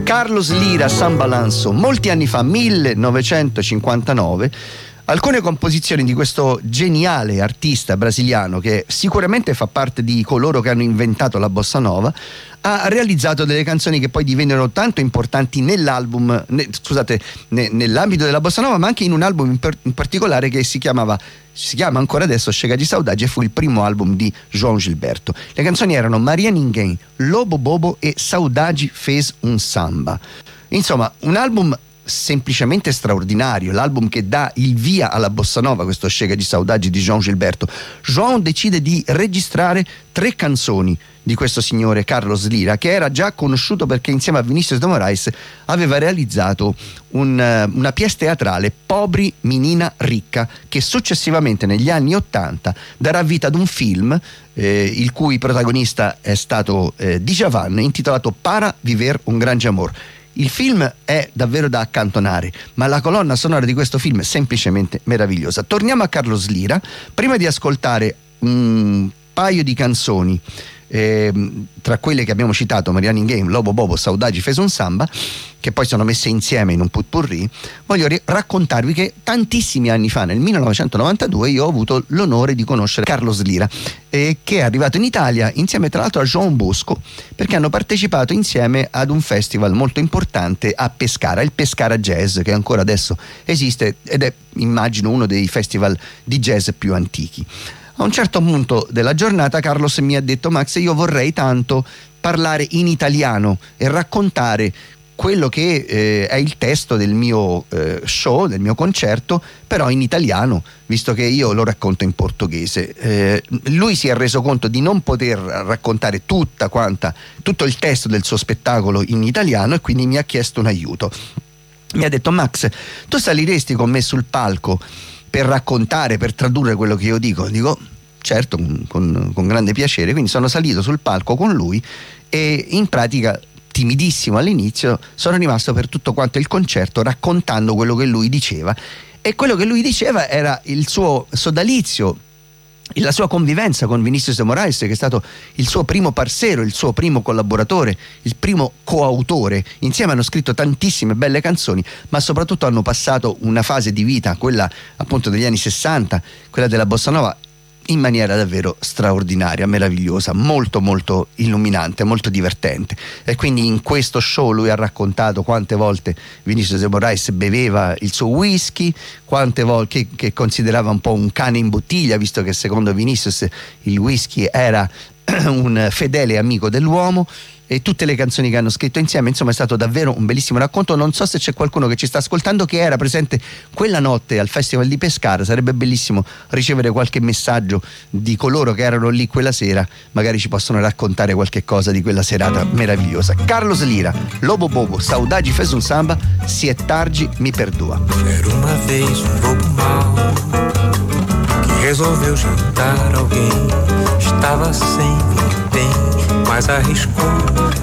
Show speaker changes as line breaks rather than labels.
Carlos Lyra Sambalanço, molti anni fa, 1959, alcune composizioni di questo geniale artista brasiliano, che sicuramente fa parte di coloro che hanno inventato la bossa nova, ha realizzato delle canzoni che poi divennero tanto importanti nell'ambito della bossa nova, ma anche in un album in particolare che si chiama ancora adesso Chega de Saudade, e fu il primo album di João Gilberto. Le canzoni erano Maria Ninguém, Lobo Bobo e Saudade Fez un Samba. Insomma, un album semplicemente straordinario, l'album che dà il via alla bossa nova, questo Chega de Saudade di João Gilberto. João decide di registrare 3 canzoni di questo signore Carlos Lyra, che era già conosciuto perché insieme a Vinícius de Moraes aveva realizzato una pièce teatrale, Pobri Menina Ricca, che successivamente negli anni '80 darà vita ad un film il cui protagonista è stato Djavan, intitolato Para Viver un Grande Amor. Il film è davvero da accantonare, ma la colonna sonora di questo film è semplicemente meravigliosa. Torniamo a Carlos Lyra, prima di ascoltare un paio di canzoni, tra quelle che abbiamo citato, Maria Ninguém, Lobo Bobo, Saudade Fez un Samba, che poi sono messe insieme in un potpourri. Voglio raccontarvi che tantissimi anni fa, nel 1992, io ho avuto l'onore di conoscere Carlos Lyra, che è arrivato in Italia insieme tra l'altro a João Bosco, perché hanno partecipato insieme ad un festival molto importante a Pescara, il Pescara Jazz, che ancora adesso esiste ed è, immagino, uno dei festival di jazz più antichi. A un certo punto della giornata Carlos mi ha detto: Max, io vorrei tanto parlare in italiano e raccontare quello che è il testo del mio show, del mio concerto, però in italiano, visto che io lo racconto in portoghese. Lui si è reso conto di non poter raccontare tutto il testo del suo spettacolo in italiano, e quindi mi ha chiesto un aiuto. Mi ha detto: Max, tu saliresti con me sul palco per raccontare, per tradurre quello che io dico? Dico certo, con grande piacere. Quindi sono salito sul palco con lui e in pratica, timidissimo all'inizio, sono rimasto per tutto quanto il concerto raccontando quello che lui diceva, e quello che lui diceva era il suo sodalizio, la sua convivenza con Vinícius de Moraes, che è stato il suo primo parcero, il suo primo collaboratore, il primo coautore. Insieme hanno scritto tantissime belle canzoni, ma soprattutto hanno passato una fase di vita, quella appunto degli anni 60, quella della bossa nova, in maniera davvero straordinaria, meravigliosa, molto molto illuminante, molto divertente. E quindi in questo show lui ha raccontato quante volte Vinícius de Moraes beveva il suo whisky, quante volte che considerava un po' un cane in bottiglia, visto che secondo Vinícius il whisky era un fedele amico dell'uomo, e tutte le canzoni che hanno scritto insieme. Insomma, è stato davvero un bellissimo racconto. Non so se c'è qualcuno che ci sta ascoltando che era presente quella notte al Festival di Pescara. Sarebbe bellissimo ricevere qualche messaggio di coloro che erano lì quella sera, magari ci possono raccontare qualche cosa di quella serata meravigliosa. Carlos Lyra, Lobo Bobo, Saudade Fez un Samba, Se é tarde me perdoa.
Era uma vez lobo mau que resolveu jantar alguém. Estava sem vintém, mas arriscou